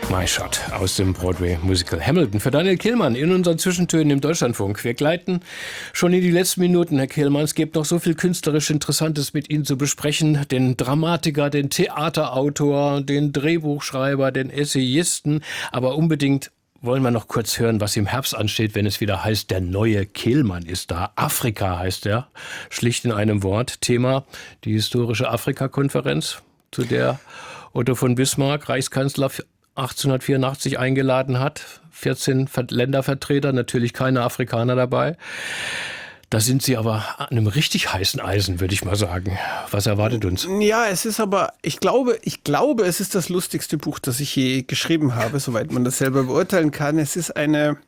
My Shot aus dem Broadway-Musical Hamilton für Daniel Kehlmann in unseren Zwischentönen im Deutschlandfunk. Wir gleiten schon in die letzten Minuten, Herr Kehlmann. Es gibt noch so viel künstlerisch Interessantes mit Ihnen zu besprechen. Den Dramatiker, den Theaterautor, den Drehbuchschreiber, den Essayisten. Aber unbedingt wollen wir noch kurz hören, was im Herbst ansteht, wenn es wieder heißt, der neue Kehlmann ist da. Afrika heißt er, schlicht in einem Wort. Thema, die historische Afrika-Konferenz, zu der Otto von Bismarck, Reichskanzler, 1884 eingeladen hat. 14 Ländervertreter, natürlich keine Afrikaner dabei. Da sind Sie aber an einem richtig heißen Eisen, würde ich mal sagen. Was erwartet uns? Ja, es ist aber, ich glaube, es ist das lustigste Buch, das ich je geschrieben habe, soweit man das selber beurteilen kann. Es ist eine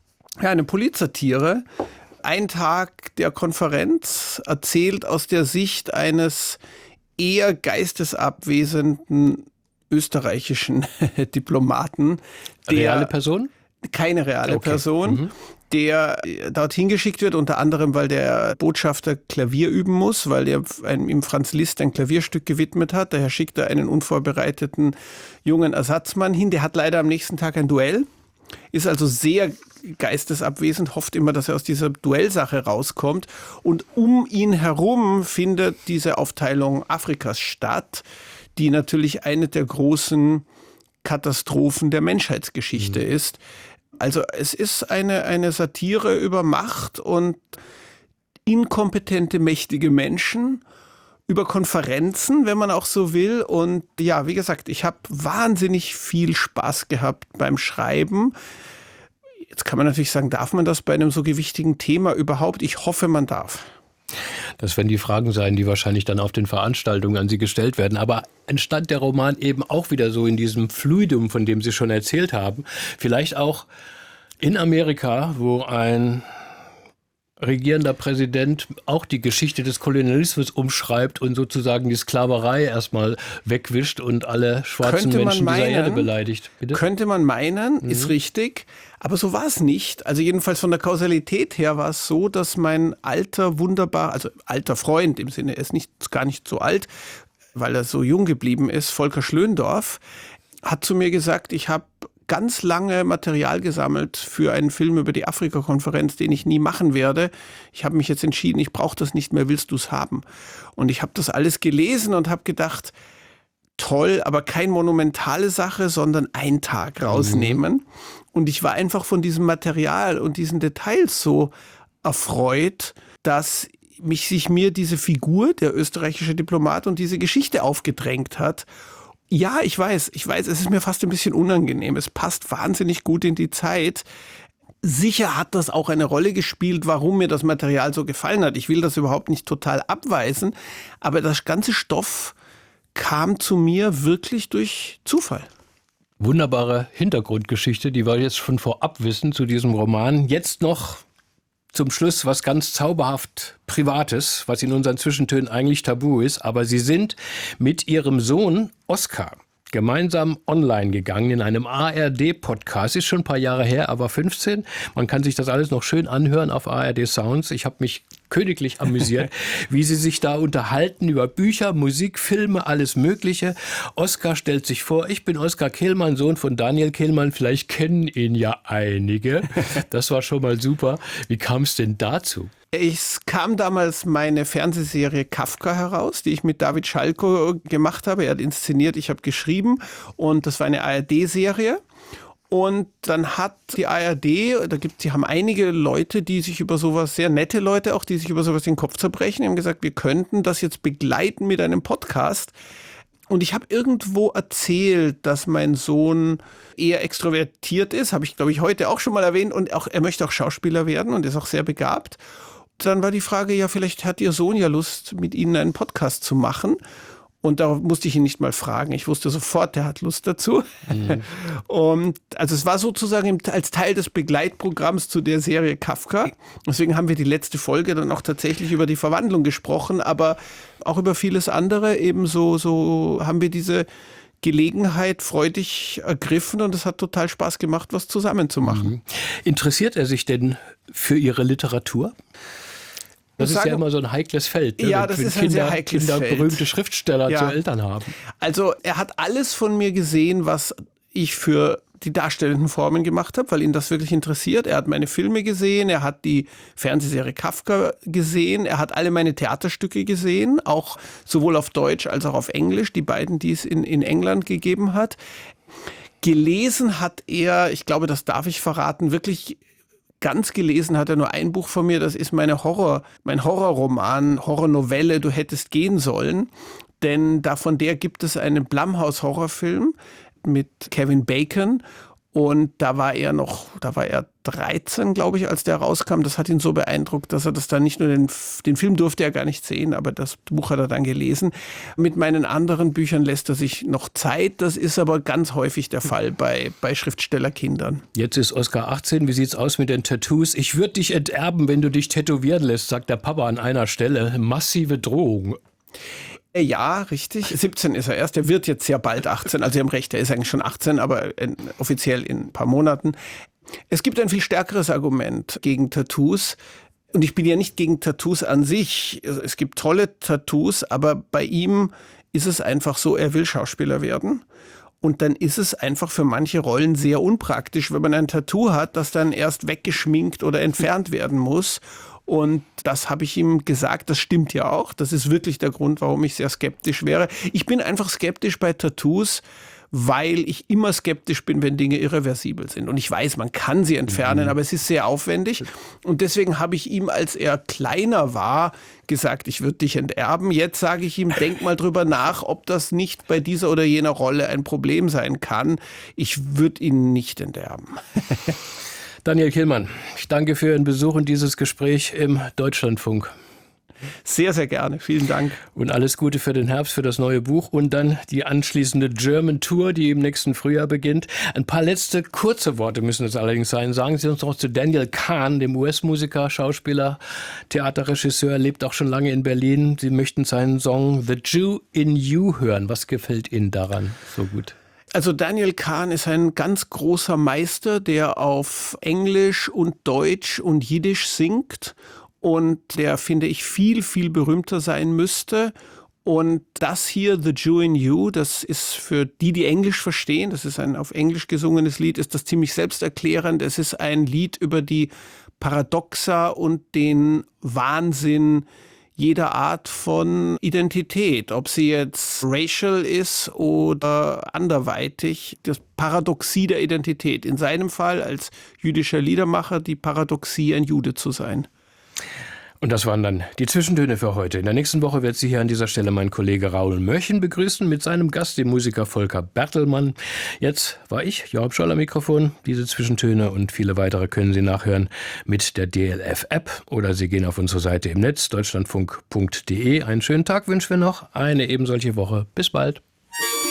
Politsatire. Ein Tag der Konferenz, erzählt aus der Sicht eines eher geistesabwesenden österreichischen Diplomaten. Reale Person? Keine reale Person, der dorthin geschickt wird, unter anderem, weil der Botschafter Klavier üben muss, weil er ihm Franz Liszt ein Klavierstück gewidmet hat. Daher schickt er einen unvorbereiteten jungen Ersatzmann hin. Der hat leider am nächsten Tag ein Duell, ist also sehr geistesabwesend, hofft immer, dass er aus dieser Duellsache rauskommt. Und um ihn herum findet diese Aufteilung Afrikas statt, die natürlich eine der großen Katastrophen der Menschheitsgeschichte ist. Also es ist eine Satire über Macht und inkompetente, mächtige Menschen, über Konferenzen, wenn man auch so will. Und ja, wie gesagt, ich habe wahnsinnig viel Spaß gehabt beim Schreiben. Jetzt kann man natürlich sagen, darf man das bei einem so gewichtigen Thema überhaupt? Ich hoffe, man darf. Das werden die Fragen sein, die wahrscheinlich dann auf den Veranstaltungen an Sie gestellt werden. Aber entstand der Roman eben auch wieder so in diesem Fluidum, von dem Sie schon erzählt haben? Vielleicht auch in Amerika, wo ein regierender Präsident auch die Geschichte des Kolonialismus umschreibt und sozusagen die Sklaverei erstmal wegwischt und alle schwarzen Menschen dieser Erde beleidigt. Bitte? Könnte man meinen, ist richtig. Aber so war es nicht. Also jedenfalls von der Kausalität her war es so, dass mein alter Freund, im Sinne, er ist gar nicht so alt, weil er so jung geblieben ist, Volker Schlöndorff, hat zu mir gesagt, ich habe ganz lange Material gesammelt für einen Film über die Afrika-Konferenz, den ich nie machen werde. Ich habe mich jetzt entschieden, ich brauche das nicht mehr, willst du es haben? Und ich habe das alles gelesen und habe gedacht, toll, aber keine monumentale Sache, sondern einen Tag rausnehmen. Und ich war einfach von diesem Material und diesen Details so erfreut, dass sich mir diese Figur, der österreichische Diplomat, und diese Geschichte aufgedrängt hat. Ja, ich weiß, es ist mir fast ein bisschen unangenehm. Es passt wahnsinnig gut in die Zeit. Sicher hat das auch eine Rolle gespielt, warum mir das Material so gefallen hat. Ich will das überhaupt nicht total abweisen, aber das ganze Stoff kam zu mir wirklich durch Zufall. Wunderbare Hintergrundgeschichte, die wir jetzt schon vorab wissen zu diesem Roman. Jetzt noch zum Schluss was ganz zauberhaft Privates, was in unseren Zwischentönen eigentlich tabu ist. Aber Sie sind mit Ihrem Sohn Oskar gemeinsam online gegangen in einem ARD-Podcast. Ist schon ein paar Jahre her, aber 15. Man kann sich das alles noch schön anhören auf ARD Sounds. Ich habe mich königlich amüsiert, wie Sie sich da unterhalten über Bücher, Musik, Filme, alles Mögliche. Oskar stellt sich vor, ich bin Oskar Kehlmann, Sohn von Daniel Kehlmann. Vielleicht kennen ihn ja einige. Das war schon mal super. Wie kam es denn dazu? Es kam damals meine Fernsehserie Kafka heraus, die ich mit David Schalko gemacht habe. Er hat inszeniert, ich habe geschrieben, und das war eine ARD-Serie. Und dann hat die ARD, die haben einige Leute, die sich über sowas, sehr nette Leute auch, die sich über sowas den Kopf zerbrechen, die haben gesagt, wir könnten das jetzt begleiten mit einem Podcast. Und ich habe irgendwo erzählt, dass mein Sohn eher extrovertiert ist, habe ich, glaube ich, heute auch schon mal erwähnt, und auch er möchte auch Schauspieler werden und ist auch sehr begabt. Dann war die Frage, ja, vielleicht hat Ihr Sohn ja Lust, mit Ihnen einen Podcast zu machen. Und darauf musste ich ihn nicht mal fragen. Ich wusste sofort, der hat Lust dazu. Und also es war sozusagen als Teil des Begleitprogramms zu der Serie Kafka. Deswegen haben wir die letzte Folge dann auch tatsächlich über die Verwandlung gesprochen, aber auch über vieles andere. So haben wir diese Gelegenheit freudig ergriffen, und es hat total Spaß gemacht, was zusammen zu machen. Interessiert er sich denn für Ihre Literatur? Das ist ja immer so ein heikles Feld, ne? Ja, das ist ein sehr heikles Kinder Feld. berühmte Schriftsteller zu Eltern haben. Also er hat alles von mir gesehen, was ich für die darstellenden Formen gemacht habe, weil ihn das wirklich interessiert. Er hat meine Filme gesehen, er hat die Fernsehserie Kafka gesehen, er hat alle meine Theaterstücke gesehen, auch sowohl auf Deutsch als auch auf Englisch, die beiden, die es in England gegeben hat. Gelesen hat er, ich glaube, das darf ich verraten, wirklich ganz gelesen hat er nur ein Buch von mir, das ist mein Horrorroman, Horrornovelle, Du hättest gehen sollen. Denn von der gibt es einen Blumhouse-Horrorfilm mit Kevin Bacon. Und da war er 13, glaube ich, als der rauskam. Das hat ihn so beeindruckt, dass er das dann nicht nur den Film durfte er gar nicht sehen, aber das Buch hat er dann gelesen. Mit meinen anderen Büchern lässt er sich noch Zeit. Das ist aber ganz häufig der Fall bei Schriftstellerkindern. Jetzt ist Oskar 18. Wie sieht's aus mit den Tattoos? Ich würde dich enterben, wenn du dich tätowieren lässt, sagt der Papa an einer Stelle. Massive Drohung. Ja, richtig. 17 ist er erst. Er wird jetzt sehr bald 18. Also Sie haben recht, er ist eigentlich schon 18, aber offiziell in ein paar Monaten. Es gibt ein viel stärkeres Argument gegen Tattoos. Und ich bin ja nicht gegen Tattoos an sich. Es gibt tolle Tattoos, aber bei ihm ist es einfach so, er will Schauspieler werden. Und dann ist es einfach für manche Rollen sehr unpraktisch, wenn man ein Tattoo hat, das dann erst weggeschminkt oder entfernt werden muss. Und das habe ich ihm gesagt, das stimmt ja auch. Das ist wirklich der Grund, warum ich sehr skeptisch wäre. Ich bin einfach skeptisch bei Tattoos, weil ich immer skeptisch bin, wenn Dinge irreversibel sind. Und ich weiß, man kann sie entfernen, aber es ist sehr aufwendig. Und deswegen habe ich ihm, als er kleiner war, gesagt, ich würde dich enterben. Jetzt sage ich ihm, denk mal drüber nach, ob das nicht bei dieser oder jener Rolle ein Problem sein kann. Ich würde ihn nicht enterben. Daniel Kehlmann, ich danke für Ihren Besuch und dieses Gespräch im Deutschlandfunk. Sehr, sehr gerne. Vielen Dank. Und alles Gute für den Herbst, für das neue Buch und dann die anschließende German Tour, die im nächsten Frühjahr beginnt. Ein paar letzte kurze Worte müssen es allerdings sein. Sagen Sie uns noch zu Daniel Kahn, dem US-Musiker, Schauspieler, Theaterregisseur, lebt auch schon lange in Berlin. Sie möchten seinen Song The Jew in You hören. Was gefällt Ihnen daran so gut? Also Daniel Kahn ist ein ganz großer Meister, der auf Englisch und Deutsch und Jiddisch singt und der, finde ich, viel, viel berühmter sein müsste. Und das hier, The Jew in You, das ist für die Englisch verstehen, das ist ein auf Englisch gesungenes Lied, ist das ziemlich selbsterklärend. Es ist ein Lied über die Paradoxa und den Wahnsinn jeder Art von Identität, ob sie jetzt racial ist oder anderweitig, das Paradoxie der Identität. In seinem Fall als jüdischer Liedermacher die Paradoxie, ein Jude zu sein. Und das waren dann die Zwischentöne für heute. In der nächsten Woche wird Sie hier an dieser Stelle mein Kollege Raoul Mörchen begrüßen mit seinem Gast, dem Musiker Volker Bertelmann. Jetzt war ich, Joachim Scholl am Mikrofon. Diese Zwischentöne und viele weitere können Sie nachhören mit der DLF-App oder Sie gehen auf unsere Seite im Netz deutschlandfunk.de. Einen schönen Tag wünschen wir noch, eine eben solche Woche. Bis bald.